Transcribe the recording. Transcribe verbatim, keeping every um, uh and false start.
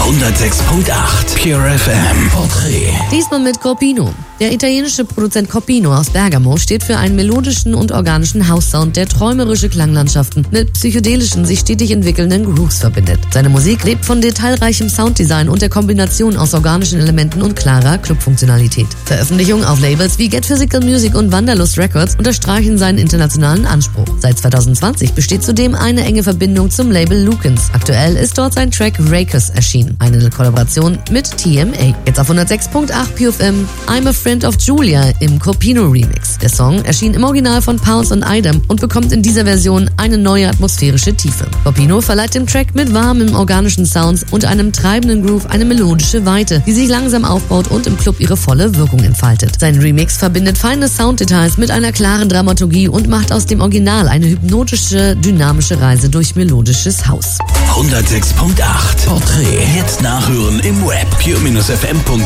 hundertsechs Komma acht Pure F M Porträt. Diesmal mit Corpino. Der italienische Produzent Corpino aus Bergamo steht für einen melodischen und organischen House-Sound, der träumerische Klanglandschaften mit psychedelischen, sich stetig entwickelnden Grooves verbindet. Seine Musik lebt von detailreichem Sounddesign und der Kombination aus organischen Elementen und klarer Clubfunktionalität. Veröffentlichungen auf Labels wie Get Physical Music und Wanderlust Records unterstreichen seinen internationalen Anspruch. Seit zwanzig zwanzig besteht zudem eine enge Verbindung zum Label Lukens. Aktuell ist dort sein Track Rakers erschienen, eine Kollaboration mit T M A. Jetzt auf hundertsechs Komma acht Pure F M, I'm a Friend of Julia im Corpino Remix. Der Song erschien im Original von Pulse und Idem und bekommt in dieser Version eine neue atmosphärische Tiefe. Corpino verleiht dem Track mit warmen organischen Sounds und einem treibenden Groove eine melodische Weite, die sich langsam aufbaut und im Club ihre volle Wirkung entfaltet. Sein Remix verbindet feine Sounddetails mit einer klaren Dramaturgie und macht aus dem Original eine hypnotische, dynamische Reise durch melodisches Haus. hundertsechs Komma acht Porträt. Jetzt nachhören im Web pure F M Punkt